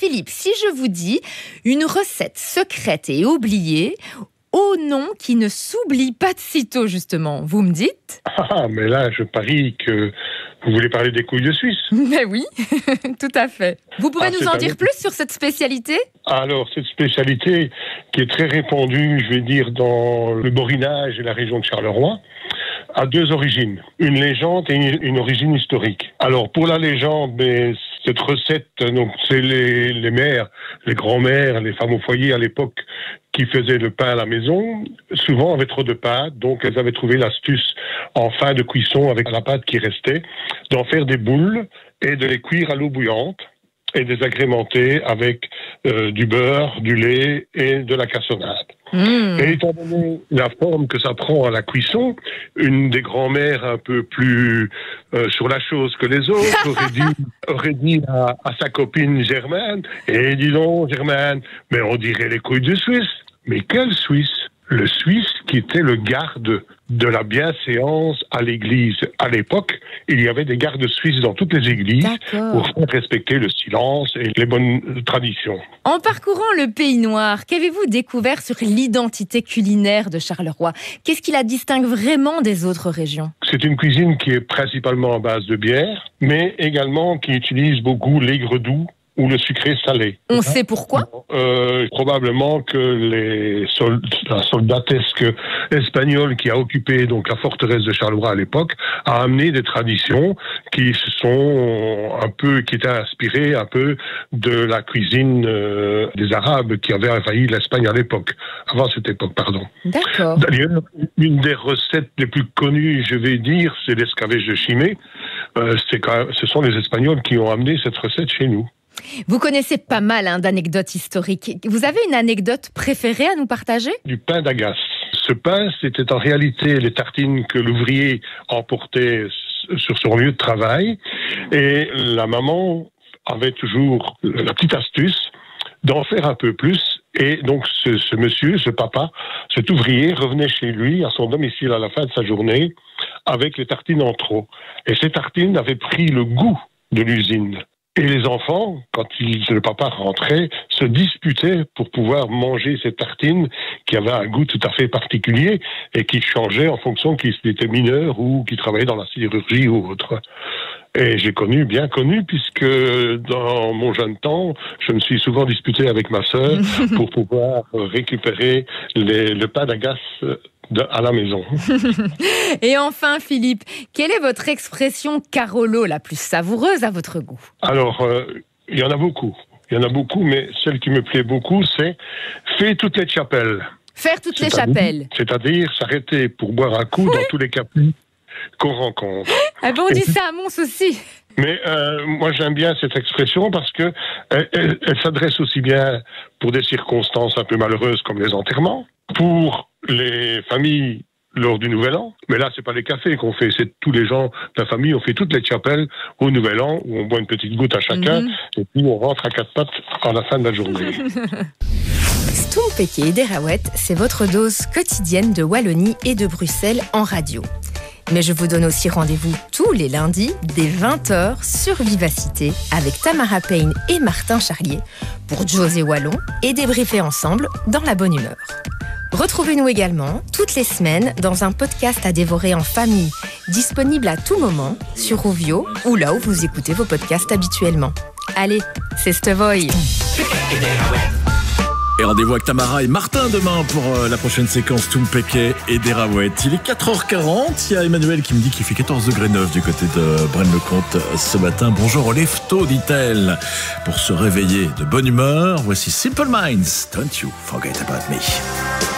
Philippe, si je vous dis une recette secrète et oubliée, au nom qui ne s'oublie pas de sitôt, justement, vous me dites ? Ah, mais là, je parie que vous voulez parler des couilles de Suisse. Mais oui, tout à fait. Vous pouvez nous en dire plus sur cette spécialité ? Alors, cette spécialité qui est très répandue, je vais dire, dans le Borinage et la région de Charleroi, a deux origines. Une légende et une origine historique. Alors, pour la légende, cette recette, donc, c'est les mères, les grands-mères, les femmes au foyer à l'époque qui faisaient le pain à la maison, souvent avaient trop de pâte, donc elles avaient trouvé l'astuce en fin de cuisson avec la pâte qui restait, d'en faire des boules et de les cuire à l'eau bouillante et de les agrémenter avec du beurre, du lait et de la cassonade. Et étant donné la forme que ça prend à la cuisson, une des grand-mères un peu plus sur la chose que les autres aurait dit à sa copine Germaine, « Eh, dis donc, Germaine, mais on dirait les couilles de Suisse. » Mais quel Suisse ? Le Suisse qui était le garde de la bienséance à l'église. À l'époque, il y avait des gardes suisses dans toutes les églises pour faire respecter le silence et les bonnes traditions. En parcourant le Pays Noir, qu'avez-vous découvert sur l'identité culinaire de Charleroi ? Qu'est-ce qui la distingue vraiment des autres régions ? C'est une cuisine qui est principalement à base de bière, mais également qui utilise beaucoup l'aigre doux ou le sucré salé. On sait pourquoi ? Probablement que la soldatesque espagnole qui a occupé donc la forteresse de Charleroi à l'époque a amené des traditions qui étaient inspirées un peu de la cuisine des Arabes qui avaient envahi l'Espagne à l'époque, avant cette époque, pardon. D'accord. D'ailleurs, une des recettes les plus connues, je vais dire, c'est l'escabèche de Chimay. Ce sont les Espagnols qui ont amené cette recette chez nous. Vous connaissez pas mal d'anecdotes historiques. Vous avez une anecdote préférée à nous partager ? Du pain d'Agace. Ce pain, c'était en réalité les tartines que l'ouvrier emportait sur son lieu de travail. Et la maman avait toujours la petite astuce d'en faire un peu plus. Et donc ce monsieur, ce papa, cet ouvrier revenait chez lui, à son domicile à la fin de sa journée, avec les tartines en trop. Et ces tartines avaient pris le goût de l'usine. Et les enfants, quand le papa rentrait, se disputaient pour pouvoir manger ces tartines qui avaient un goût tout à fait particulier et qui changeaient en fonction qu'ils étaient mineurs ou qu'ils travaillaient dans la sidérurgie ou autre. Et j'ai bien connu, puisque dans mon jeune temps, je me suis souvent disputé avec ma sœur pour pouvoir récupérer le pain d'Agace à la maison. Et enfin, Philippe, quelle est votre expression carolo la plus savoureuse à votre goût ? Alors, il y en a beaucoup. Mais celle qui me plaît beaucoup, c'est « Fais toutes les chapelles ». Faire toutes les chapelles. C'est-à-dire s'arrêter pour boire un coup dans tous les capis qu'on rencontre. Ah ben on dit ça à Mons aussi. Mais moi j'aime bien cette expression parce que elle s'adresse aussi bien pour des circonstances un peu malheureuses comme les enterrements, pour les familles lors du Nouvel An. Mais là c'est pas les cafés qu'on fait, c'est tous les gens de la famille, on fait toutes les chapelles au Nouvel An où on boit une petite goutte à chacun et puis on rentre à quatre pattes à la fin de la journée. Stompeke et Derawet, c'est votre dose quotidienne de Wallonie et de Bruxelles en radio. Mais je vous donne aussi rendez-vous tous les lundis dès 20h sur Vivacité avec Tamara Payne et Martin Charlier pour José Wallon et débriefer ensemble dans la bonne humeur. Retrouvez-nous également toutes les semaines dans un podcast à dévorer en famille, disponible à tout moment sur Rovio ou là où vous écoutez vos podcasts habituellement. Allez, c'est Stevoy. Et rendez-vous avec Tamara et Martin demain pour la prochaine séquence Stompeke et Derawet. Il est 4h40, il y a Emmanuel qui me dit qu'il fait 14,9 degrés du côté de Braine-le-Comte ce matin. Bonjour au lève-tôt, dit-elle. Pour se réveiller de bonne humeur, voici Simple Minds, Don't You Forget About Me.